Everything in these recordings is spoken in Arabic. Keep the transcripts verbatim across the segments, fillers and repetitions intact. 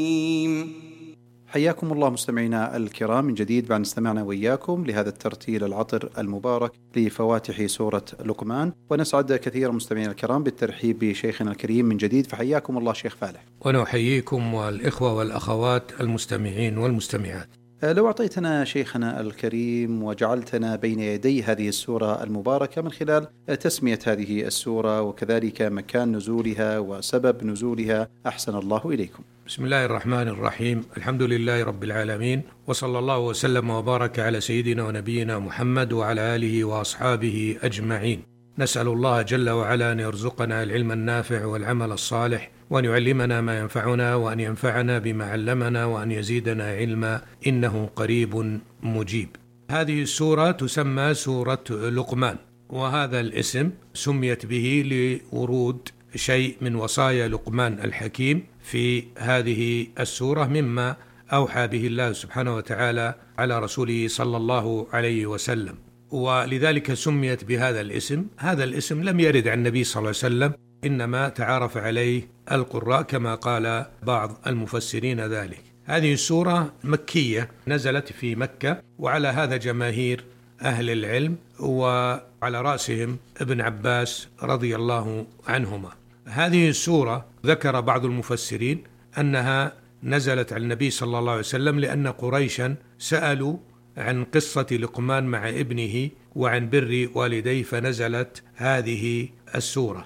حياكم الله مستمعينا الكرام من جديد بعد استمعنا وإياكم لهذا الترتيل العطر المبارك لفواتح سورة لقمان، ونسعد كثيرا مستمعينا الكرام بالترحيب بشيخنا الكريم من جديد، فحياكم الله شيخ فالح. ونحييكم والإخوة والأخوات المستمعين والمستمعات. لو أعطيتنا شيخنا الكريم وجعلتنا بين يدي هذه السورة المباركة من خلال تسمية هذه السورة وكذلك مكان نزولها وسبب نزولها، أحسن الله إليكم. بسم الله الرحمن الرحيم، الحمد لله رب العالمين، وصلى الله وسلم وبارك على سيدنا ونبينا محمد وعلى آله وأصحابه أجمعين. نسأل الله جل وعلا أن يرزقنا العلم النافع والعمل الصالح، وأن يعلمنا ما ينفعنا، وأن ينفعنا بما علمنا، وأن يزيدنا علما، إنه قريب مجيب. هذه السورة تسمى سورة لقمان، وهذا الاسم سميت به لورود شيء من وصايا لقمان الحكيم في هذه السورة مما أوحى به الله سبحانه وتعالى على رسوله صلى الله عليه وسلم، ولذلك سميت بهذا الاسم. هذا الاسم لم يرد عن النبي صلى الله عليه وسلم، إنما تعارف عليه القراء كما قال بعض المفسرين ذلك. هذه السورة مكية نزلت في مكة، وعلى هذا جماهير أهل العلم، وعلى رأسهم ابن عباس رضي الله عنهما. هذه السورة ذكر بعض المفسرين أنها نزلت على النبي صلى الله عليه وسلم لأن قريشا سألوا عن قصة لقمان مع ابنه وعن بر والديه، فنزلت هذه السورة.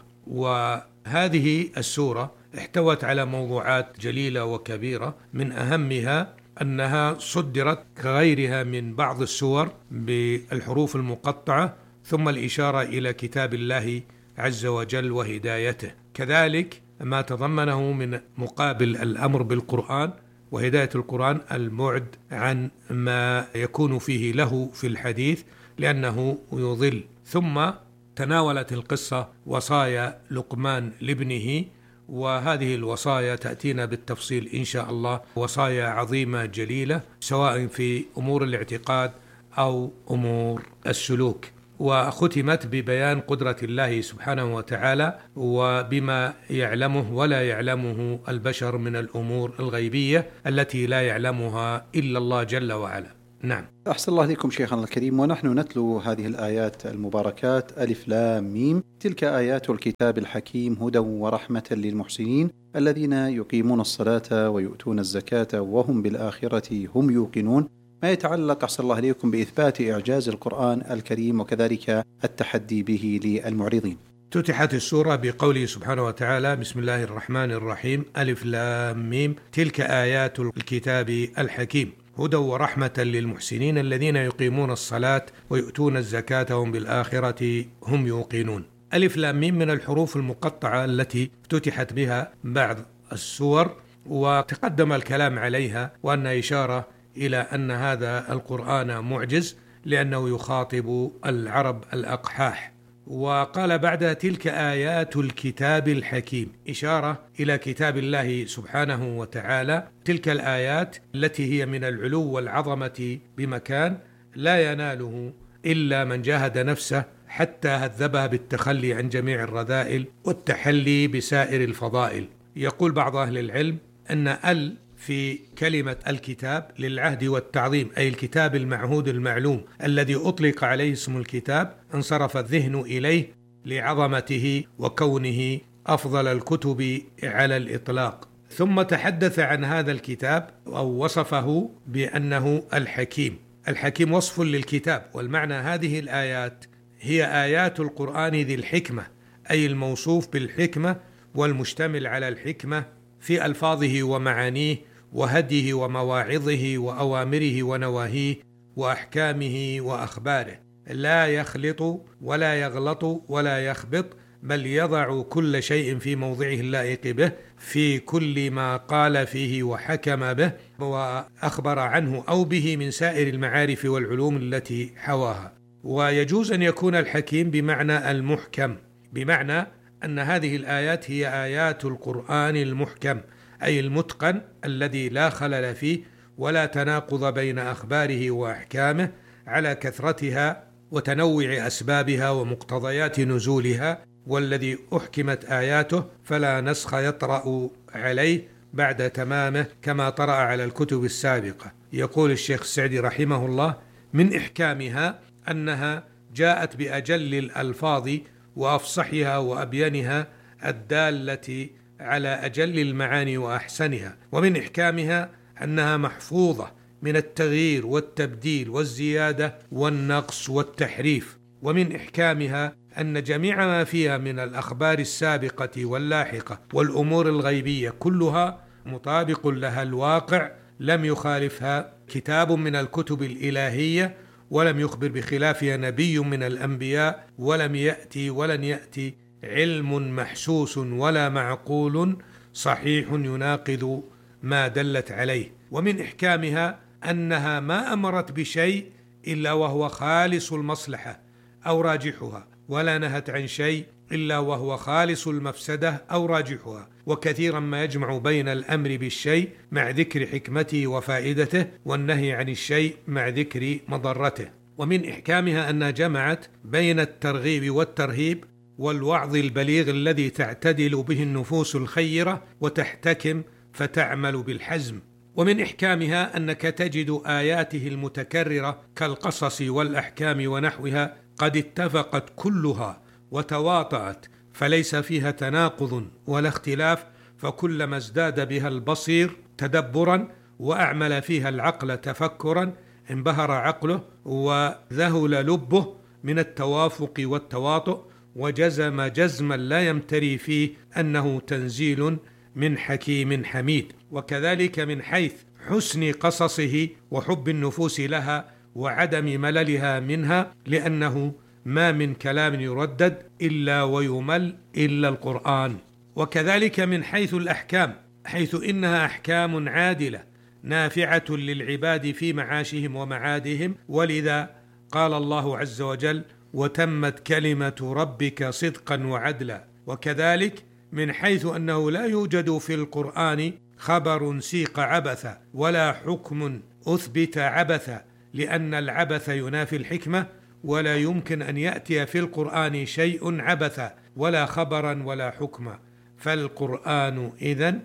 وهذه السورة احتوت على موضوعات جليلة وكبيرة، من أهمها أنها صدرت كغيرها من بعض السور بالحروف المقطعة، ثم الإشارة إلى كتاب الله عز وجل وهدايته، كذلك ما تضمنه من مقابل الأمر بالقرآن وهداية القرآن البعد عن ما يكون فيه له في الحديث لأنه يضل. ثم تناولت القصة وصايا لقمان لابنه، وهذه الوصايا تأتينا بالتفصيل إن شاء الله، وصايا عظيمة جليلة سواء في أمور الاعتقاد أو أمور السلوك. وختمت ببيان قدرة الله سبحانه وتعالى وبما يعلمه ولا يعلمه البشر من الأمور الغيبية التي لا يعلمها إلا الله جل وعلا. نعم. أحسن الله إليكم شيخنا الكريم، ونحن نتلو هذه الآيات المباركات ألف لام ميم، تلك آيات الكتاب الحكيم هدى ورحمة للمحسنين الذين يقيمون الصلاة ويؤتون الزكاة وهم بالآخرة هم يوقنون، ما يتعلق أحسن الله إليكم بإثبات إعجاز القرآن الكريم وكذلك التحدي به للمعرضين. افتتحت السورة بقوله سبحانه وتعالى: بسم الله الرحمن الرحيم، ألف لام ميم، تلك آيات الكتاب الحكيم هدى ورحمة للمحسنين الذين يقيمون الصلاة ويؤتون الزكاة وهم بالآخرة هم يوقنون. ألف لام ميم من الحروف المقطعة التي افتتحت بها بعض السور، وتقدم الكلام عليها وأن إشارة إلى أن هذا القرآن معجز لأنه يخاطب العرب الأقحاح. وقال بعدها: تلك آيات الكتاب الحكيم، إشارة إلى كتاب الله سبحانه وتعالى. تلك الآيات التي هي من العلو والعظمة بمكان لا يناله إلا من جاهد نفسه حتى هذبها بالتخلي عن جميع الرذائل والتحلي بسائر الفضائل. يقول بعض أهل العلم أن ال في كلمة الكتاب للعهد والتعظيم، أي الكتاب المعهود المعلوم الذي أطلق عليه اسم الكتاب، انصرف الذهن إليه لعظمته وكونه أفضل الكتب على الإطلاق. ثم تحدث عن هذا الكتاب أو وصفه بأنه الحكيم. الحكيم وصف للكتاب، والمعنى هذه الآيات هي آيات القرآن ذي الحكمة، أي الموصوف بالحكمة والمشتمل على الحكمة في ألفاظه ومعانيه وهديه ومواعظه وأوامره ونواهيه وأحكامه وأخباره، لا يخلط ولا يغلط ولا يخبط، بل يضع كل شيء في موضعه اللائق به في كل ما قال فيه وحكم به وأخبر عنه أو به من سائر المعارف والعلوم التي حواها. ويجوز أن يكون الحكيم بمعنى المحكم، بمعنى أن هذه الآيات هي آيات القرآن المحكم، أي المتقن الذي لا خلل فيه ولا تناقض بين أخباره وأحكامه، على كثرتها وتنوع أسبابها ومقتضيات نزولها، والذي أحكمت آياته فلا نسخ يطرأ عليه بعد تمامه كما طرأ على الكتب السابقة. يقول الشيخ السعدي رحمه الله: من إحكامها أنها جاءت بأجل الألفاظ وأفصحها وأبينها الدالة على أجل المعاني وأحسنها. ومن إحكامها أنها محفوظة من التغيير والتبديل والزيادة والنقص والتحريف. ومن إحكامها أن جميع ما فيها من الأخبار السابقة واللاحقة والأمور الغيبية كلها مطابق لها الواقع، لم يخالفها كتاب من الكتب الإلهية، ولم يخبر بخلافها نبي من الأنبياء، ولم يأتي ولن يأتي علم محسوس ولا معقول صحيح يناقض ما دلت عليه. ومن إحكامها أنها ما أمرت بشيء إلا وهو خالص المصلحة أو راجحها، ولا نهت عن شيء إلا وهو خالص المفسدة أو راجحها. وكثيرا ما يجمع بين الأمر بالشيء مع ذكر حكمته وفائدته، والنهي عن الشيء مع ذكر مضرته. ومن إحكامها أنها جمعت بين الترغيب والترهيب والوعظ البليغ الذي تعتدل به النفوس الخيرة وتحتكم فتعمل بالحزم. ومن إحكامها أنك تجد آياته المتكررة كالقصص والأحكام ونحوها قد اتفقت كلها وتواطأت، فليس فيها تناقض ولا اختلاف، فكلما ازداد بها البصير تدبرا وأعمل فيها العقل تفكرا انبهر عقله وذهل لبه من التوافق والتواطؤ، وجزم جزما لا يمتري فيه أنه تنزيل من حكيم حميد. وكذلك من حيث حسن قصصه وحب النفوس لها وعدم مللها منها، لأنه ما من كلام يردد إلا ويمل إلا القرآن. وكذلك من حيث الأحكام، حيث إنها أحكام عادلة نافعة للعباد في معاشهم ومعادهم، ولذا قال الله عز وجل: وتمت كلمة ربك صدقا وعدلا. وكذلك من حيث أنه لا يوجد في القرآن خبر سيق عبثا ولا حكم أثبت عبثا، لأن العبث ينافي الحكمة، ولا يمكن أن يأتي في القرآن شيء عبثا ولا خبرا ولا حكما. فالقرآن إذن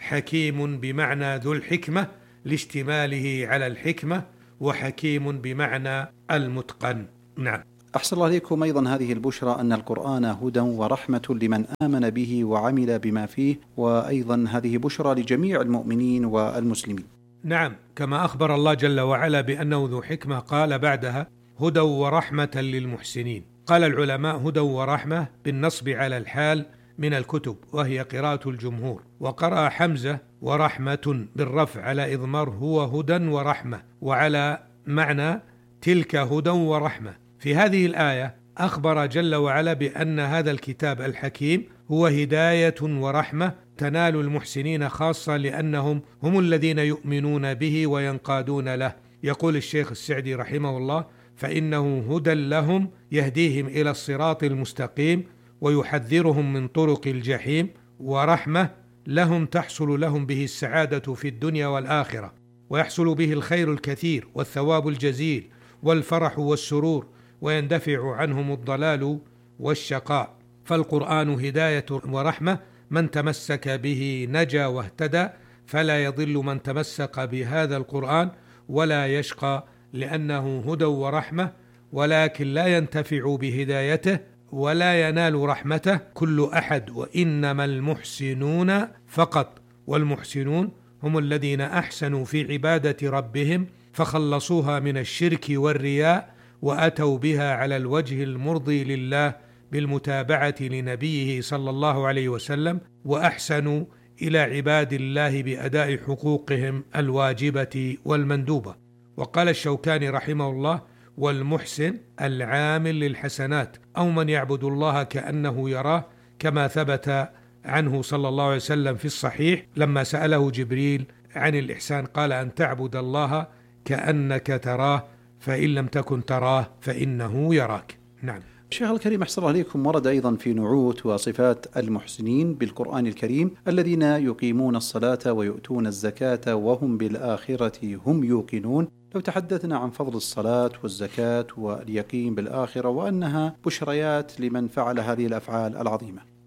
حكيم بمعنى ذو الحكمة لاشتماله على الحكمة، وحكيم بمعنى المتقن. نعم. أحسن الله عليكم. أيضا هذه البشرى أن القرآن هدى ورحمة لمن آمن به وعمل بما فيه، وأيضا هذه بشرى لجميع المؤمنين والمسلمين. نعم، كما أخبر الله جل وعلا بأنه ذو حكمة قال بعدها: هدى ورحمة للمحسنين. قال العلماء: هدى ورحمة بالنصب على الحال من الكتب، وهي قراءة الجمهور. وقرأ حمزة ورحمة بالرفع على إضمار هو هدى ورحمة، وعلى معنى تلك هدى ورحمة. في هذه الآية أخبر جل وعلا بأن هذا الكتاب الحكيم هو هداية ورحمة تنال المحسنين خاصة، لأنهم هم الذين يؤمنون به وينقادون له. يقول الشيخ السعدي رحمه الله: فإنه هدى لهم يهديهم إلى الصراط المستقيم ويحذرهم من طرق الجحيم، ورحمة لهم تحصل لهم به السعادة في الدنيا والآخرة، ويحصل به الخير الكثير والثواب الجزيل والفرح والسرور، ويندفع عنهم الضلال والشقاء. فالقرآن هداية ورحمة، من تمسك به نجا واهتدى، فلا يضل من تمسك بهذا القرآن ولا يشقى، لأنه هدى ورحمة، ولكن لا ينتفع بهدايته ولا ينال رحمته كل أحد، وإنما المحسنون فقط. والمحسنون هم الذين أحسنوا في عبادة ربهم فخلصوها من الشرك والرياء، وأتوا بها على الوجه المرضي لله بالمتابعة لنبيه صلى الله عليه وسلم، وأحسنوا إلى عباد الله بأداء حقوقهم الواجبة والمندوبة. وقال الشوكاني رحمه الله: والمحسن العامل للحسنات، أو من يعبد الله كأنه يراه، كما ثبت عنه صلى الله عليه وسلم في الصحيح لما سأله جبريل عن الإحسان قال: أن تعبد الله كأنك تراه، فإن لم تكن تراه فإنه يراك. نعم. شيخ الكريم أحسن الله عليكم، ورد أيضا في نعوت وصفات المحسنين بالقرآن الكريم الذين يقيمون الصلاة ويؤتون الزكاة وهم بالآخرة هم يوقنون. لو تحدثنا عن فضل الصلاة والزكاة واليقين بالآخرة، وأنها بشريات لمن فعل هذه الأفعال العظيمة.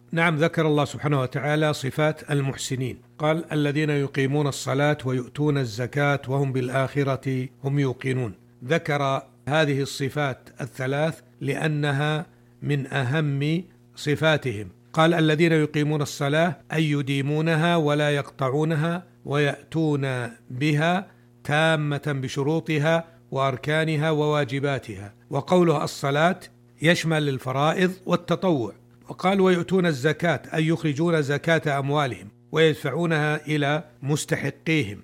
نعم، ذكر الله سبحانه وتعالى صفات المحسنين، قال الذين يقيمون الصلاة ويؤتون الزكاة وهم بالآخرة هم يوقنون. ذكر هذه الصفات الثلاث لأنها من أهم صفاتهم. قال الذين يقيمون الصلاة أي يديمونها ولا يقطعونها ويأتون بها تامة بشروطها وأركانها وواجباتها. وقوله الصلاة يشمل الفرائض والتطوع. وقال ويؤتون الزكاة أي يخرجون زكاة أموالهم ويدفعونها إلى مستحقيهم.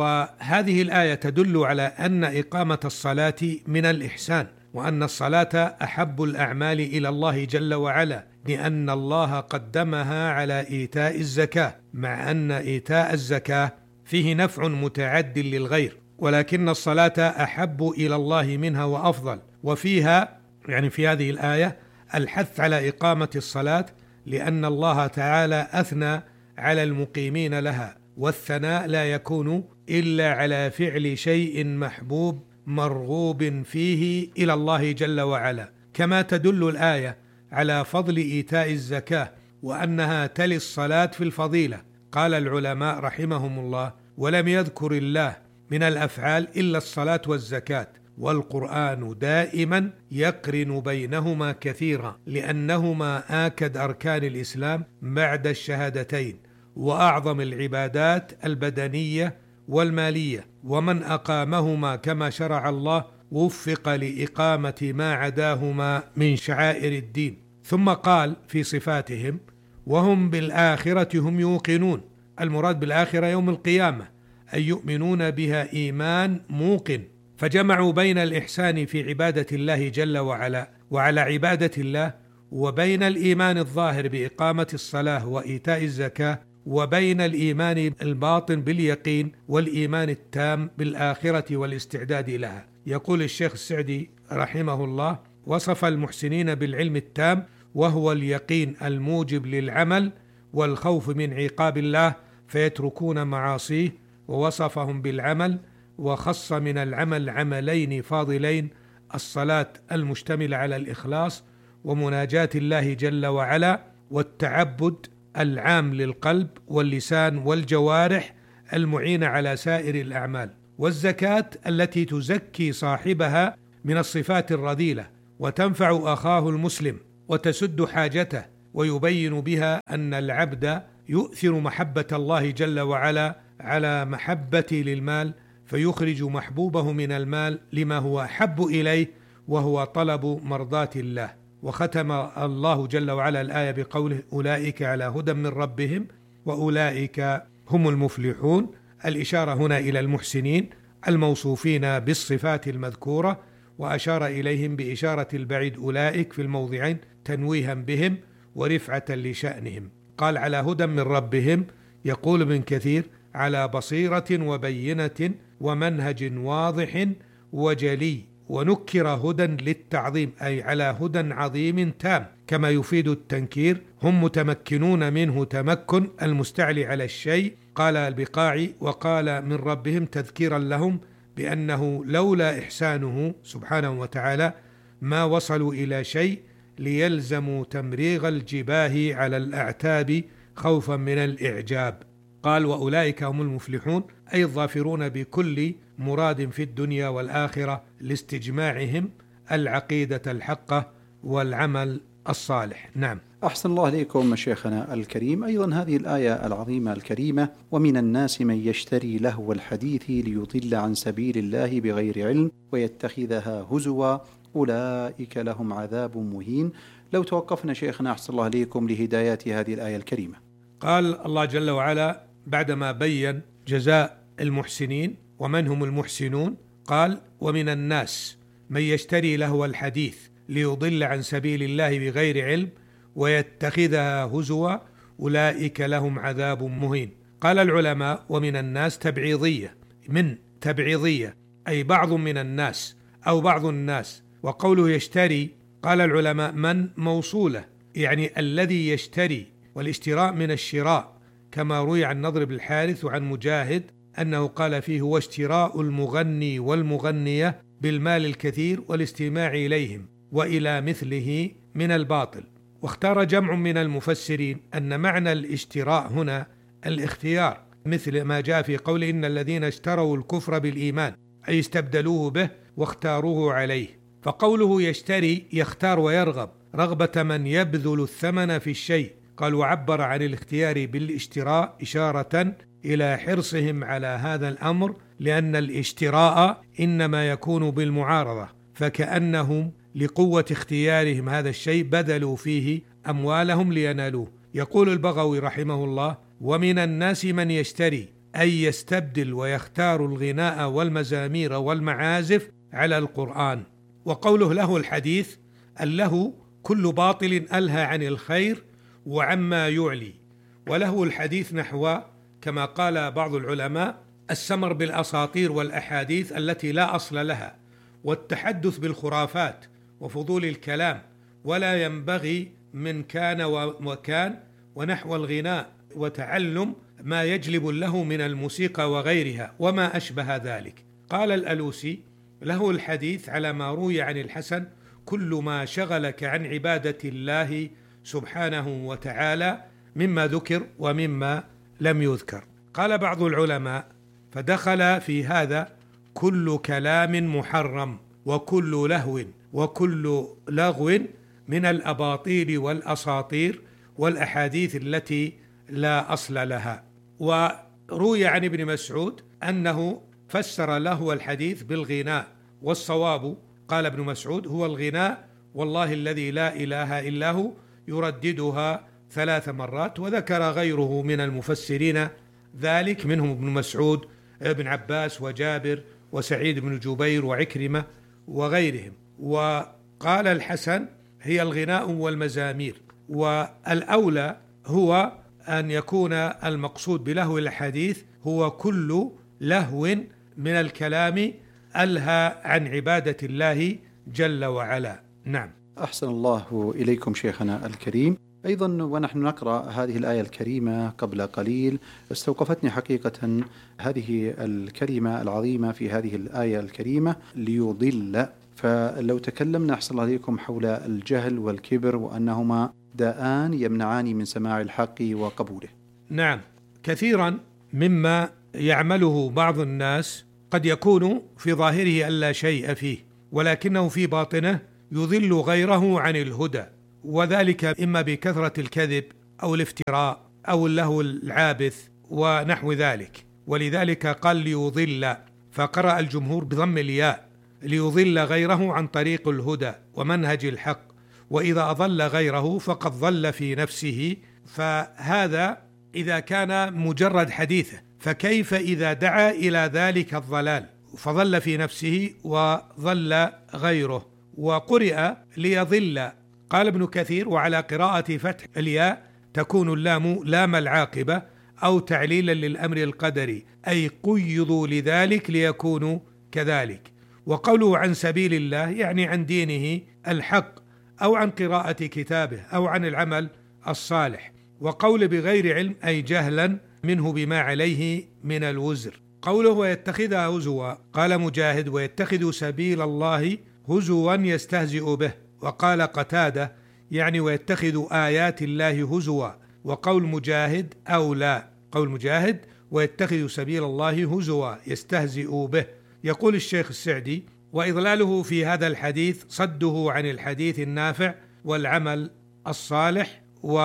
وهذه الآية تدل على أن إقامة الصلاة من الإحسان، وأن الصلاة أحب الأعمال إلى الله جل وعلا، لأن الله قدمها على إيتاء الزكاة، مع أن إيتاء الزكاة فيه نفع متعد للغير، ولكن الصلاة أحب إلى الله منها وأفضل. وفيها يعني في هذه الآية الحث على إقامة الصلاة، لأن الله تعالى أثنى على المقيمين لها، والثناء لا يكون إلا على فعل شيء محبوب مرغوب فيه إلى الله جل وعلا. كما تدل الآية على فضل إيتاء الزكاة وأنها تلي الصلاة في الفضيلة. قال العلماء رحمهم الله: ولم يذكر الله من الأفعال إلا الصلاة والزكاة، والقرآن دائما يقرن بينهما كثيرا، لأنهما آكد أركان الإسلام بعد الشهادتين، وأعظم العبادات البدنية والمالية، ومن أقامهما كما شرع الله وفق لإقامة ما عداهما من شعائر الدين. ثم قال في صفاتهم: وهم بالآخرة هم يوقنون. المراد بالآخرة يوم القيامة، أي يؤمنون بها إيمان موقن. فجمعوا بين الإحسان في عبادة الله جل وعلا وعلى عبادة الله، وبين الإيمان الظاهر بإقامة الصلاة وإيتاء الزكاة، وبين الإيمان الباطن باليقين والإيمان التام بالآخرة والاستعداد لها. يقول الشيخ السعدي رحمه الله: وصف المحسنين بالعلم التام، وهو اليقين الموجب للعمل والخوف من عقاب الله فيتركون معاصيه. ووصفهم بالعمل، وخص من العمل عملين فاضلين: الصلاة المشتملة على الإخلاص ومناجاة الله جل وعلا، والتعبد العام للقلب واللسان والجوارح المعينة على سائر الأعمال، والزكاة التي تزكي صاحبها من الصفات الرذيلة وتنفع أخاه المسلم وتسد حاجته، ويبين بها أن العبد يؤثر محبة الله جل وعلا على محبته للمال، فيخرج محبوبه من المال لما هو أحب إليه، وهو طلب مرضاة الله. وختم الله جل وعلا الآية بقوله: أولئك على هدى من ربهم وأولئك هم المفلحون. الإشارة هنا إلى المحسنين الموصوفين بالصفات المذكورة، وأشار إليهم بإشارة البعيد أولئك في الموضعين تنويها بهم ورفعة لشأنهم. قال على هدى من ربهم، يقول ابن كثير: على بصيرة وبينة ومنهج واضح وجلي، ونكر هدى للتعظيم، أي على هدى عظيم تام، كما يفيد التنكير. هم متمكنون منه تمكن المستعلي على الشيء. قال البقاعي: وقال من ربهم تذكيرا لهم بأنه لولا إحسانه سبحانه وتعالى ما وصلوا إلى شيء، ليلزموا تمريغ الجباه على الأعتاب خوفا من الإعجاب. قال: وأولئك هم المفلحون، أي الظافرون بكل مراد في الدنيا والآخرة، لاستجماعهم العقيدة الحقة والعمل الصالح. نعم. أحسن الله إليكم شيخنا الكريم. أيضا هذه الآية العظيمة الكريمة: ومن الناس من يشتري لهو الحديث ليضل عن سبيل الله بغير علم ويتخذها هزوا أولئك لهم عذاب مهين. لو توقفنا شيخنا أحسن الله إليكم لهدايات هذه الآية الكريمة. قال الله جل وعلا بعدما بين جزاء المحسنين ومن هم المحسنون، قال: ومن الناس من يشتري لهو الحديث ليضل عن سبيل الله بغير علم ويتخذها هزوا أولئك لهم عذاب مهين. قال العلماء: ومن الناس تبعيضية، من تبعيضية أي بعض من الناس أو بعض الناس. وقوله يشتري، قال العلماء من موصولة، يعني الذي يشتري، والاشتراء من الشراء، كما روي عن نضر بن الحارث وعن مجاهد أنه قال فيه: هو اشتراء المغني والمغنية بالمال الكثير والاستماع إليهم وإلى مثله من الباطل. واختار جمع من المفسرين أن معنى الاشتراء هنا الاختيار، مثل ما جاء في قول إن الذين اشتروا الكفر بالإيمان، أي استبدلوه به واختاروه عليه. فقوله يشتري يختار ويرغب رغبة من يبذل الثمن في الشيء. قال وعبر عن الاختيار بالاشتراء إشارة إلى حرصهم على هذا الأمر، لأن الاشتراء إنما يكون بالمعارضة، فكأنهم لقوة اختيارهم هذا الشيء بذلوا فيه أموالهم لينالوه. يقول البغوي رحمه الله: ومن الناس من يشتري، أي يستبدل ويختار الغناء والمزامير والمعازف على القرآن. وقوله له الحديث، اللهو كل باطل ألهى عن الخير وعما يعلي، وله الحديث نحو كما قال بعض العلماء السمر بالأساطير والأحاديث التي لا أصل لها، والتحدث بالخرافات وفضول الكلام، ولا ينبغي من كان وكان، ونحو الغناء وتعلم ما يجلب له من الموسيقى وغيرها وما أشبه ذلك. قال الألوسي: له الحديث على ما روي عن الحسن كل ما شغلك عن عبادة الله سبحانه وتعالى مما ذكر ومما لم يذكر. قال بعض العلماء: فدخل في هذا كل كلام محرم وكل لهو وكل لغو من الأباطيل والأساطير والأحاديث التي لا أصل لها. وروي عن ابن مسعود أنه فسر له الحديث بالغناء، والصواب قال ابن مسعود هو الغناء والله الذي لا إله إلا هو، يرددها ثلاث مرات. وذكر غيره من المفسرين ذلك، منهم ابن مسعود، ابن عباس، وجابر، وسعيد بن جبير، وعكرمة، وغيرهم. وقال الحسن هي الغناء والمزامير، والأولى هو أن يكون المقصود بلهو الحديث هو كل لهو من الكلام ألهى عن عبادة الله جل وعلا. نعم. أحسن الله إليكم شيخنا الكريم. أيضا ونحن نقرأ هذه الآية الكريمة قبل قليل استوقفتني حقيقة هذه الكلمة العظيمة في هذه الآية الكريمة ليضل. فلو تكلمنا أحسن الله إليكم حول الجهل والكبر وأنهما داءان يمنعان من سماع الحق وقبوله. نعم، كثيرا مما يعمله بعض الناس قد يكون في ظاهره ألا شيء فيه، ولكنه في باطنه يضل غيره عن الهدى، وذلك إما بكثرة الكذب أو الافتراء أو اللهو العابث ونحو ذلك. ولذلك قال ليضل، فقرأ الجمهور بضم الياء، ليضل غيره عن طريق الهدى ومنهج الحق، وإذا أضل غيره فقد ضل في نفسه. فهذا إذا كان مجرد حديثه، فكيف إذا دعا إلى ذلك الضلال فضل في نفسه وضل غيره؟ وقرئ ليضل. قال ابن كثير: وعلى قراءة فتح الياء تكون اللام لام العاقبة أو تعليلا للأمر القدري، أي قيضوا لذلك ليكونوا كذلك. وقوله عن سبيل الله يعني عن دينه الحق، أو عن قراءة كتابه، أو عن العمل الصالح. وقول بغير علم أي جهلا منه بما عليه من الوزر. قوله ويتخذها هزوا، قال مجاهد: ويتخذ سبيل الله هزوا يستهزئ به. وقال قتادة: يعني ويتخذ آيات الله هزوا. وقول مجاهد أولى، قول مجاهد: ويتخذ سبيل الله هزوا يستهزئ به. يقول الشيخ السعدي: وإضلاله في هذا الحديث صده عن الحديث النافع والعمل الصالح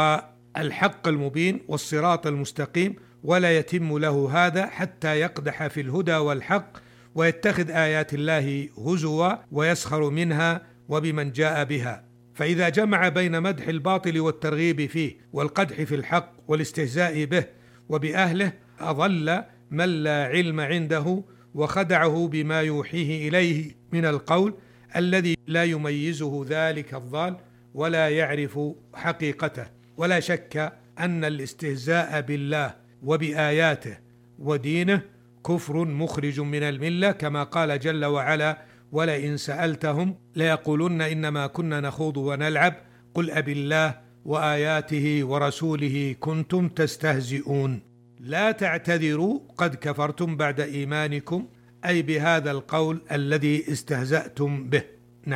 والحق المبين والصراط المستقيم، ولا يتم له هذا حتى يقدح في الهدى والحق ويتخذ آيات الله هزوا ويسخر منها وبمن جاء بها. فإذا جمع بين مدح الباطل والترغيب فيه والقدح في الحق والاستهزاء به وبأهله، أضل من لا علم عنده وخدعه بما يوحيه إليه من القول الذي لا يميزه ذلك الضال ولا يعرف حقيقته. ولا شك أن الاستهزاء بالله وبآياته ودينه كفر مخرج من الملة، كما قال جل وعلا: ولئن سألتهم ليقولن إنما كنا نخوض ونلعب قل أبي الله وآياته ورسوله كنتم تستهزئون. لا تعتذروا قد كفرتم بعد إيمانكم، أي بهذا القول الذي استهزأتم به. نعم.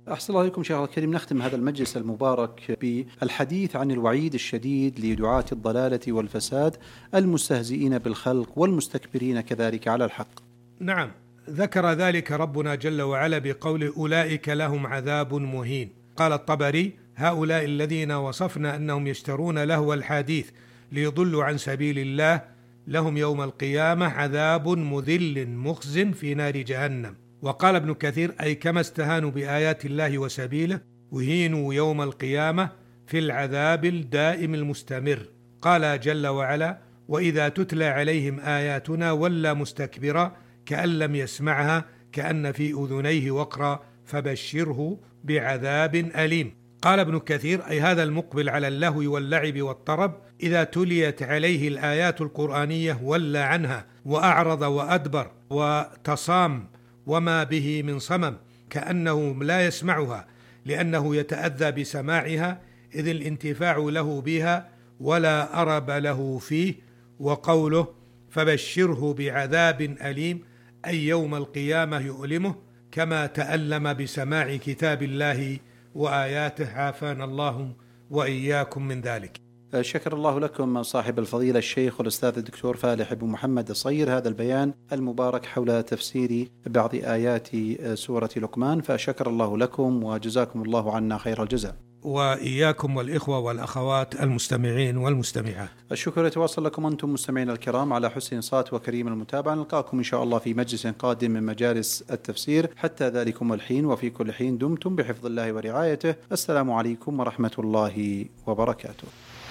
أحسن الله عليكم شيخ الكريم. نختم هذا المجلس المبارك بالحديث عن الوعيد الشديد لدعاة الضلالة والفساد المستهزئين بالخلق والمستكبرين كذلك على الحق. نعم، ذكر ذلك ربنا جل وعلا بقول أولئك لهم عذاب مهين. قال الطبري: هؤلاء الذين وصفنا أنهم يشترون لهو الحديث ليضلوا عن سبيل الله لهم يوم القيامة عذاب مذل مخز في نار جهنم. وقال ابن كثير: أي كما استهانوا بآيات الله وسبيله وهينوا يوم القيامة في العذاب الدائم المستمر. قال جل وعلا: وإذا تتلى عليهم آياتنا ولى مستكبرا كأن لم يسمعها كأن في أذنيه وقرا فبشره بعذاب أليم. قال ابن كثير: أي هذا المقبل على اللهو واللعب والطرب إذا تليت عليه الآيات القرآنية ولى عنها وأعرض وأدبر وتصام وما به من صمم كأنه لا يسمعها لأنه يتأذى بسماعها إذ الانتفاع له بها ولا أرب له فيه. وقوله فبشره بعذاب أليم أي يوم القيامة يؤلمه كما تألم بسماع كتاب الله وآياته، عافانا الله وإياكم من ذلك. شكر الله لكم صاحب الفضيلة الشيخ والأستاذ الدكتور فالح بن محمد الصير هذا البيان المبارك حول تفسير بعض آيات سورة لقمان، فشكر الله لكم وجزاكم الله عنا خير الجزاء. وإياكم والإخوة والأخوات المستمعين والمستمعات. الشكر يتواصل لكم أنتم مستمعين الكرام على حسن صوت وكريم المتابعة. نلقاكم إن شاء الله في مجلس قادم من مجالس التفسير. حتى ذلكم الحين وفي كل حين دمتم بحفظ الله ورعايته. السلام عليكم ورحمة الله وبركاته.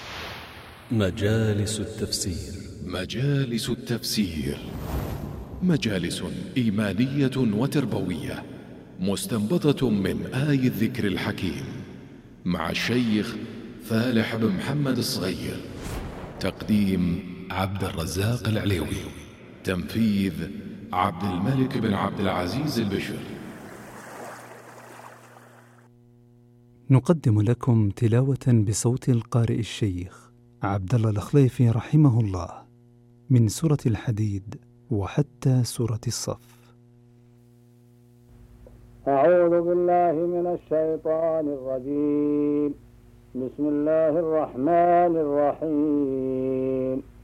مجالس التفسير. مجالس التفسير مجالس إيمانية وتربوية مستنبطة من آي الذكر الحكيم مع الشيخ فالح بن محمد الصغير. تقديم عبد الرزاق العليوي. تنفيذ عبد الملك بن عبد العزيز البشر. نقدم لكم تلاوة بصوت القارئ الشيخ عبد الله الخليفي رحمه الله من سورة الحديد وحتى سورة الصف. أعوذ بالله من الشيطان الرجيم. بسم الله الرحمن الرحيم.